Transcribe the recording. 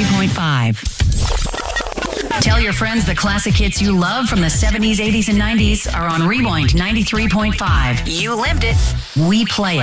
93.5. Tell your friends the classic hits you love from the 70s, 80s, and 90s are on Rewind 93.5. You lived it. We play it.